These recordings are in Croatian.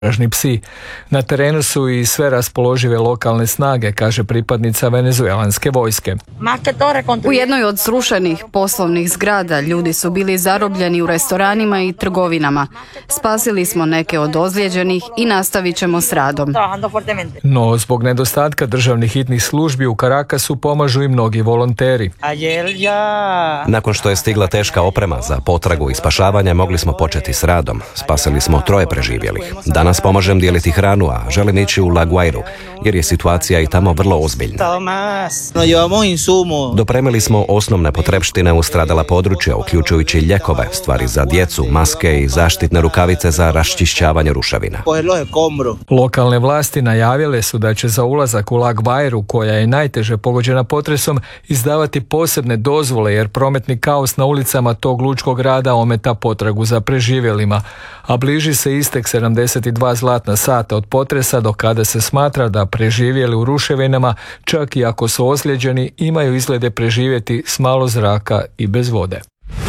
psi. Na terenu su i sve raspoložive lokalne snage, kaže pripadnica venezuelanske vojske. U jednoj od srušenih poslovnih zgrada ljudi su bili zarobljeni u restoranima i trgovinama. Spasili smo neke od ozlijeđenih i nastavit ćemo s radom. No, zbog nedostatka državnih hitnih službi u Caracasu pomažu i mnogi volonteri. Nakon što je stigla teška oprema za potragu i spašavanje, mogli smo početi s radom. Spasili smo 3 preživjelih. Danas pomažem dijeliti hranu, a želim ići u La Guairu, jer je situacija i tamo vrlo ozbiljna. Dopremili smo osnovne potrepštine u stradala područja, uključujući ljekove, stvari za djecu, maske i zaštitne rukavice za raščišćavanje ruševina. Lokalne vlasti najavile su da će za ulazak u La Guairu, koja je najteže pogođena potresom, izdavati posebne dozvole, jer prometni kaos na ulicama tog lučkog grada ometa potragu za preživjelima, a bliži se istek 72 zlatna sata od potresa, do kada se smatra da preživjeli u ruševinama, čak i ako su ozlijeđeni, imaju izglede preživjeti s malo zraka i bez vode.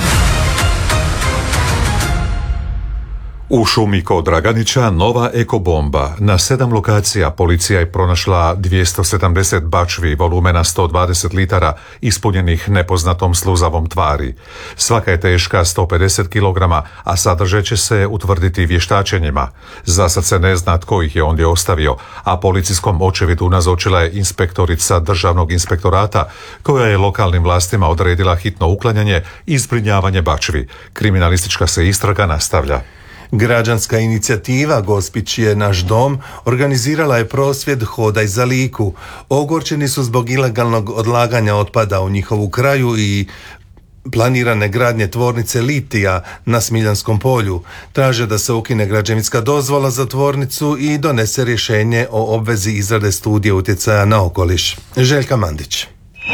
U šumi kod Draganića nova ekobomba. Na 7 lokacija policija je pronašla 270 bačvi volumena 120 litara ispunjenih nepoznatom sluzavom tvari. Svaka je teška 150 kg, a sadržaj će se utvrditi vještačenjima. Za sad se ne zna tko ih je ondje ostavio, a policijskom očevidu nazočila je inspektorica Državnog inspektorata, koja je lokalnim vlastima odredila hitno uklanjanje i zbrinjavanje bačvi. Kriminalistička se istraga nastavlja. Građanska inicijativa Gospić je naš dom organizirala je prosvjed Hodaj za Liku. Ogorčeni su zbog ilegalnog odlaganja otpada u njihovu kraju i planirane gradnje tvornice litija na Smiljanskom polju. Traže da se ukine građevinska dozvola za tvornicu i donese rješenje o obvezi izrade studije utjecaja na okoliš. Željka Mandić.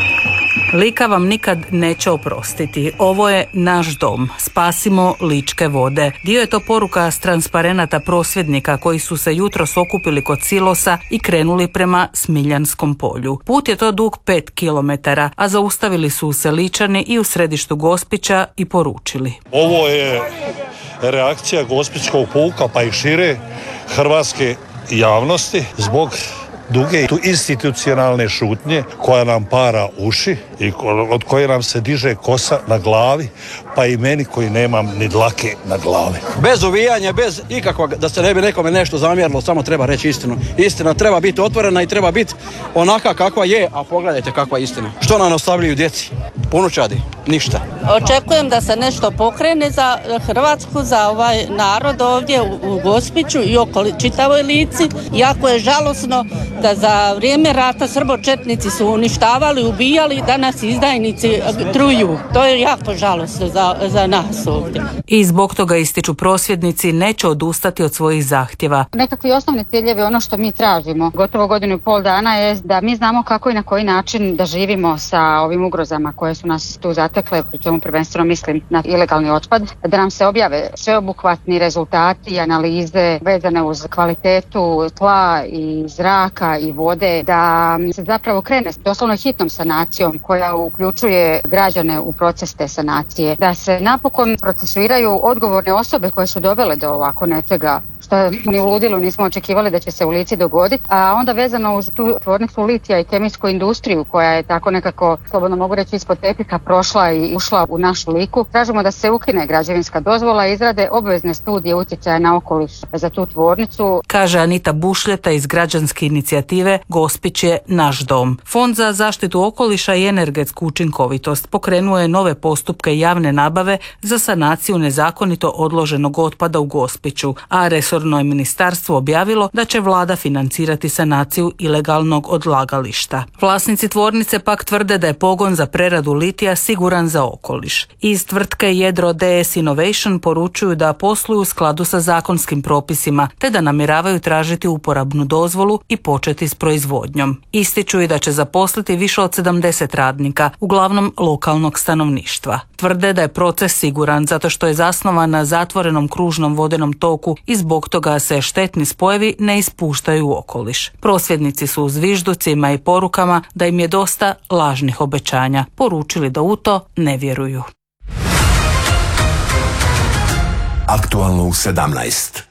Lika vam nikad neće oprostiti. Ovo je naš dom. Spasimo ličke vode. Dio je to poruka s transparenata prosvjednika koji su se jutros okupili kod silosa i krenuli prema Smiljanskom polju. Put je to dug 5 km, a zaustavili su se Ličani i u središtu Gospića i poručili. Ovo je reakcija Gospićkog puka pa i šire hrvatske javnosti zbog duge institucionalne šutnje koja nam para uši i od koje nam se diže kosa na glavi, pa i meni koji nemam ni dlake na glavi. Bez uvijanja, bez ikakvog, da se ne bi nekome nešto zamjerilo, samo treba reći istinu. Istina treba biti otvorena i treba biti onaka kakva je, a pogledajte kakva je istina. Što nam ostavljaju djeci? Unučadi? Ništa. Očekujem da se nešto pokrene za Hrvatsku, za ovaj narod ovdje u Gospiću i okoli čitavoj Lici. Jako je žalosno da za vrijeme rata srbočetnici su uništavali, ubijali, danas izdajnici truju. To je jako žalosno za nas ovdje. I zbog toga, ističu prosvjednici, neće odustati od svojih zahtjeva. Nekakvi osnovni ciljevi, ono što mi tražimo gotovo 1.5 godina je da mi znamo kako i na koji način da živimo sa ovim ugrozama koje su nas tu zatekle, pri čemu prvenstveno mislim na ilegalni otpad, da nam se objave sveobuhvatni rezultati i analize vezane uz kvalitetu tla i zraka i vode, da se zapravo krene s doslovno hitnom sanacijom koja uključuje građane u proces te sanacije, da se napokon procesuiraju odgovorne osobe koje su dovele do ovako nečega što ni u ludilu nismo očekivali da će se u Lici dogoditi, a onda vezano uz tu tvornicu litija i kemijsku industriju koja je tako nekako, slobodno mogu reći, ispod tepiha prošla i ušla u našu Liku. Tražimo da se ukine građevinska dozvola i izrade obvezne studije utjecaja na okoliš za tu tvornicu. Kaže Anita Bušljeta iz građanske inicijative Gospić je naš dom. Fond za zaštitu okoliša i energetsku učinkovitost pokrenuo je nove postupke javne nabave za sanaciju nezakonito odloženog otpada u Gospiću, a resorno je ministarstvo objavilo da će vlada financirati sanaciju ilegalnog odlagališta. Vlasnici tvornice pak tvrde da je pogon za preradu litija siguran za okoliš. Iz tvrtke Jedro DS Innovation poručuju da posluju u skladu sa zakonskim propisima, te da namjeravaju tražiti uporabnu dozvolu i početi s proizvodnjom. Ističu i da će zaposliti više od 70 radnika, uglavnom lokalnog stanovništva. Tvrde da je proces siguran zato što je zasnovan na zatvorenom kružnom vodenom toku i zbog toga se štetni spojevi ne ispuštaju u okoliš. Prosvjednici su u zvižducima i porukama da im je dosta lažnih obećanja. Poručili da u to ne vjeruju. Aktualno u 17.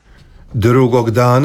Drugog dana